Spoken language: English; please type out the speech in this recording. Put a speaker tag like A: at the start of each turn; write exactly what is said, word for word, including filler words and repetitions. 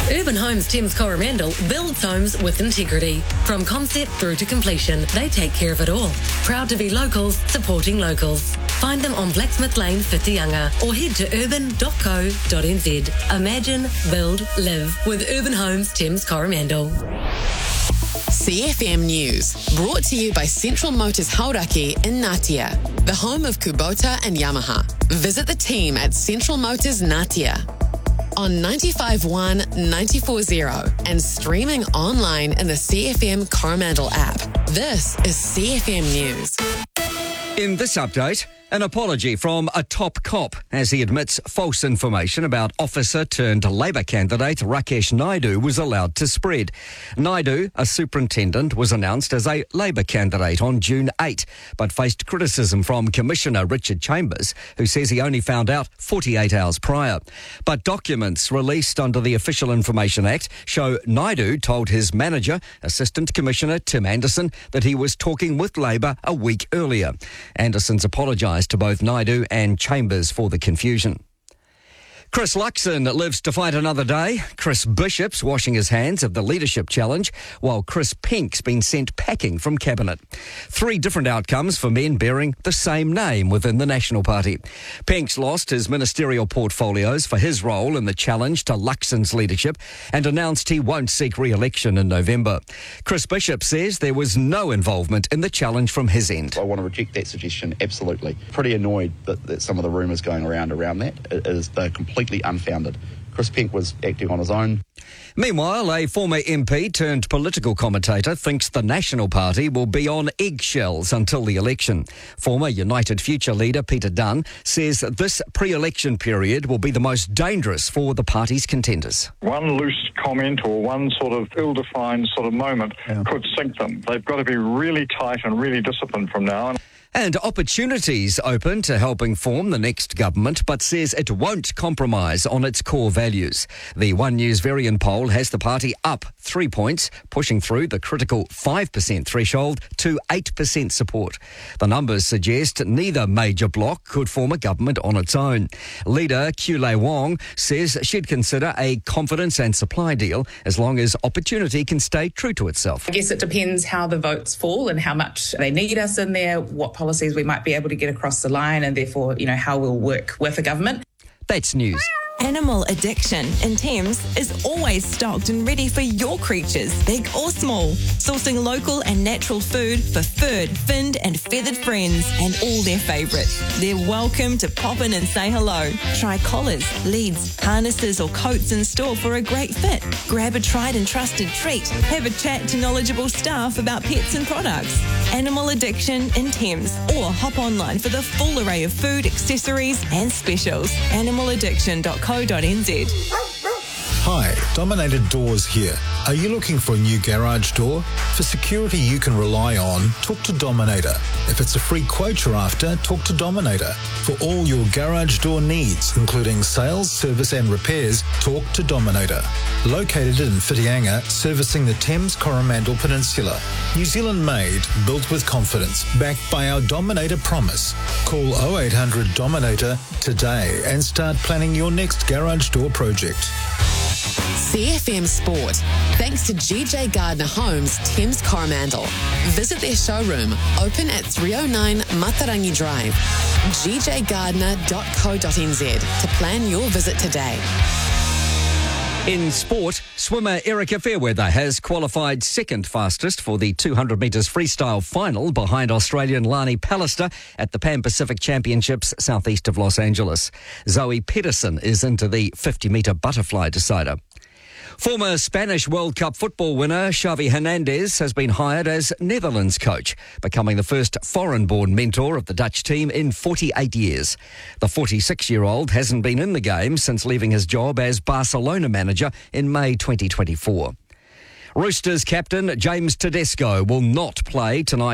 A: Urban Homes Thames Coromandel builds homes with integrity. From concept through to completion, they take care of it all. Proud to be locals, supporting locals. Find them on Blacksmith Lane, Whitianga, or head to urban dot co dot n z. Imagine, build, live with Urban Homes Thames Coromandel.
B: C F M News, brought to you by Central Motors Hauraki in Ngatea, the home of Kubota and Yamaha. Visit the team at Central Motors Ngatea on ninety-five point one, ninety-four point zero and streaming online in the C F M Coromandel app. This is C F M News.
C: In this update, an apology from a top cop as he admits false information about officer-turned-Labour candidate Rakesh Naidu was allowed to spread. Naidu, a superintendent, was announced as a Labour candidate on June eighth, but faced criticism from Commissioner Richard Chambers, who says he only found out forty-eight hours prior. But documents released under the Official Information Act show Naidu told his manager, Assistant Commissioner Tim Anderson, that he was talking with Labour a week earlier. Anderson's apologised to both Naidu and Chambers for the confusion. Chris Luxon lives to fight another day. Chris Bishop's washing his hands of the leadership challenge, while Chris Penk's been sent packing from Cabinet. Three different outcomes for men bearing the same name within the National Party. Penk's lost his ministerial portfolios for his role in the challenge to Luxon's leadership and announced he won't seek re-election in November. Chris Bishop says there was no involvement in the challenge from his end.
D: I want to reject that suggestion, absolutely. Pretty annoyed that, that some of the rumours going around around that it is they're completely unfounded. Chris Penk was acting on his own.
C: Meanwhile, a former M P turned political commentator thinks the National Party will be on eggshells until the election. Former United Future leader Peter Dunn says this pre-election period will be the most dangerous for the party's contenders.
E: One loose comment or one sort of ill-defined sort of moment yeah. could sink them. They've got to be really tight and really disciplined from now on.
C: And Opportunities open to helping form the next government, but says it won't compromise on its core values. The One News Varian poll has the party up three points, pushing through the critical five percent threshold to eight percent support. The numbers suggest neither major bloc could form a government on its own. Leader Kulei Wong says she'd consider a confidence and supply deal as long as Opportunity can stay true to itself.
F: I guess it depends how the votes fall and how much they need us in there, what policies we might be able to get across the line and therefore, you know, how we'll work with the government.
C: That's news.
G: Animal Addiction in Thames is always stocked and ready for your creatures, big or small. Sourcing local and natural food for furred, finned and feathered friends and all their favourites. They're welcome to pop in and say hello. Try collars, leads, harnesses or coats in store for a great fit. Grab a tried and trusted treat. Have a chat to knowledgeable staff about pets and products. Animal Addiction in Thames, or hop online for the full array of food, accessories and specials. animal addiction dot co dot n z.
H: Hi, Dominator Doors here. Are you looking for a new garage door? For security you can rely on, talk to Dominator. If it's a free quote you're after, talk to Dominator. For all your garage door needs, including sales, service and repairs, talk to Dominator. Located in Whitianga, servicing the Thames Coromandel Peninsula. New Zealand made, built with confidence, backed by our Dominator promise. Call oh eight hundred Dominator today and start planning your next garage door project.
B: C F M Sport, thanks to G J Gardner Homes, Thames Coromandel. Visit their showroom, open at three oh nine Matarangi Drive. g j gardner dot co dot n z to plan your visit today.
C: In sport, swimmer Erica Fairweather has qualified second fastest for the two hundred metres freestyle final behind Australian Lani Pallister at the Pan Pacific Championships southeast of Los Angeles. Zoe Pedersen is into the fifty metre butterfly decider. Former Spanish World Cup football winner Xavi Hernandez has been hired as Netherlands coach, becoming the first foreign-born mentor of the Dutch team in forty-eight years. The forty-six-year-old hasn't been in the game since leaving his job as Barcelona manager in May twenty twenty-four. Roosters captain James Tedesco will not play tonight.